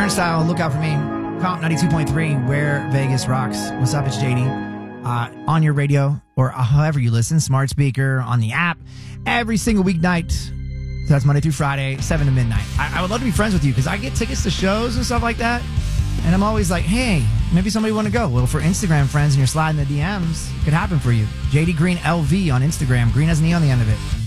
Turnstile, look out for me. Comp 92.3, where Vegas rocks. What's up, it's JD. On your radio, or however you listen, smart speaker, on the app, every single weeknight. So that's Monday through Friday, 7 to midnight. I would love to be friends with you because I get tickets to shows and stuff like that. And I'm always like, hey, maybe somebody want to go. Well, for Instagram friends and you're sliding the DMs, it could happen for you. JD Green LV on Instagram. Green has an E on the end of it.